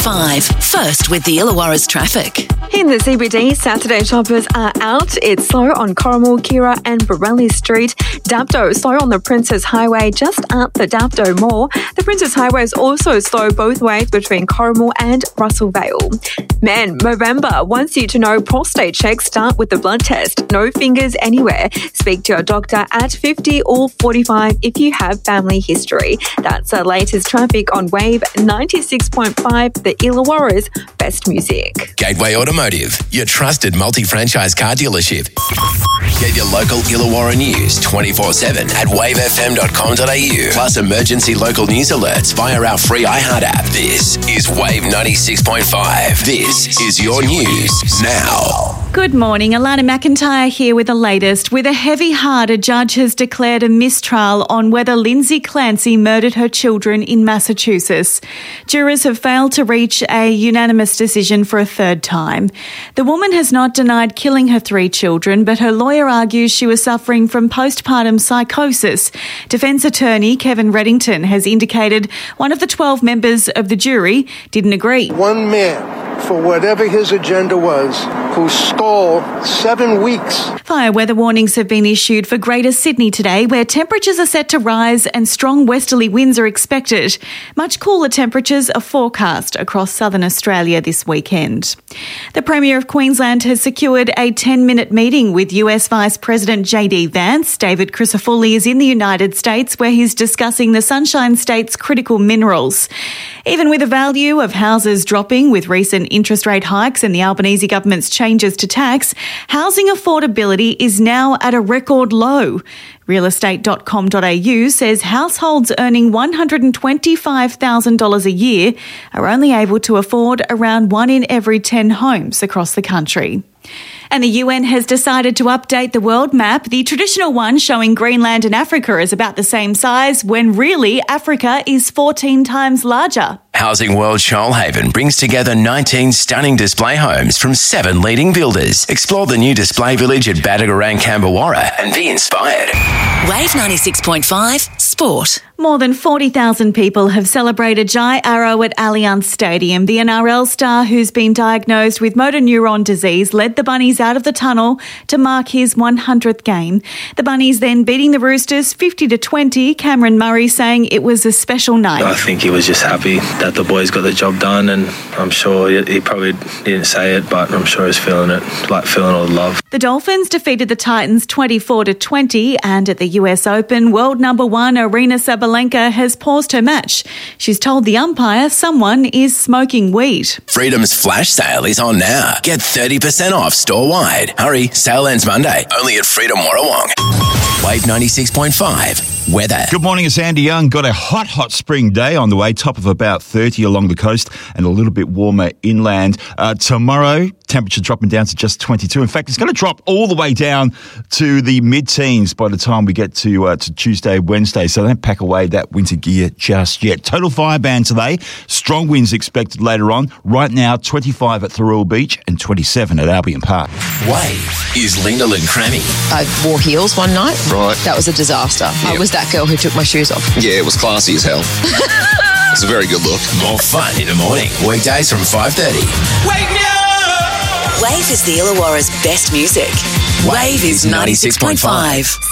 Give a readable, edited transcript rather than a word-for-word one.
96.5. First with the Illawarra's traffic. In the CBD, Saturday shoppers are out. It's slow on Corrimal, Kira and Borelli Street. Dapto slow on the Princess Highway just at the Dapto Mall. The Princess Highway is also slow both ways between Corrimal and Russell Vale. Men, Movember wants you to know prostate checks start with the blood test. No fingers anywhere. Speak to your doctor at 50 or 45 if you have family history. That's the latest traffic on Wave 96.5, the Illawarra's best music. Gateway Automotive, your trusted multi-franchise car dealership. Get your local Illawarra news 24/7 at wavefm.com.au. Plus emergency local news alerts via our free iHeart app. This is Wave 96.5. This is your news now. Good morning. Alana McIntyre here with the latest. With a heavy heart, a judge has declared a mistrial on whether Lindsay Clancy murdered her children in Massachusetts. Jurors have failed to reach a unanimous decision for a third time. The woman has not denied killing her 3 children, but her lawyer argues she was suffering from postpartum psychosis. Defence attorney Kevin Reddington has indicated one of the 12 members of the jury didn't agree. One man, for whatever his agenda was, who stole 7 weeks. Fire weather warnings have been issued for Greater Sydney today, where temperatures are set to rise and strong westerly winds are expected. Much cooler temperatures are forecast across southern Australia this weekend. The Premier of Queensland has secured a 10-minute meeting with US Vice President JD Vance. David Crisafulli is in the United States, where he's discussing the Sunshine State's critical minerals. Even with the value of houses dropping with recent interest rate hikes and the Albanese government's changes to tax, housing affordability is now at a record low. Realestate.com.au says households earning $125,000 a year are only able to afford around 1 in every 10 homes across the country. And the UN has decided to update the world map, the traditional one showing Greenland and Africa is about the same size, when really Africa is 14 times larger. Housing World Shoalhaven brings together 19 stunning display homes from 7 leading builders. Explore the new display village at Badagarang, Camberwarra and be inspired. Wave 96.5 Sport. More than 40,000 people have celebrated Jai Arrow at Allianz Stadium. The NRL star, who's been diagnosed with motor neuron disease, led the Bunnies out of the tunnel to mark his 100th game. The Bunnies then beating the Roosters 50-20. Cameron Murray saying it was a special night. I think he was just happy that the boys got the job done, and I'm sure he probably didn't say it, but I'm sure he's feeling it, like feeling all the love. The Dolphins defeated the Titans 24-20, and at the US Open, world number 1 Aryna Sabalenka has paused her match. She's told the umpire someone is smoking weed. Freedom's flash sale is on now. Get 30% off store-wide. Hurry, sale ends Monday, only at Freedom Warrawong. Wave 96.5 weather. Good morning, it's Andy Young. Got a hot spring day on the way, top of about 30 along the coast and a little bit warmer inland. Tomorrow, temperature dropping down to just 22. In fact, it's going to drop all the way down to the mid-teens by the time we get to Tuesday, Wednesday. So don't pack away that winter gear just yet. Total fire ban today. Strong winds expected later on. Right now, 25 at Thirroul Beach and 27 at Albion Park. Wave is Lena Crammy. I wore heels one night. Right. That was a disaster. Yep. I was that girl who took my shoes off. Yeah, it was classy as hell. It's a very good look. More fun in the morning. Weekdays from 5:30. Wake me up! Wave is the Illawarra's best music. Wave is 96.5.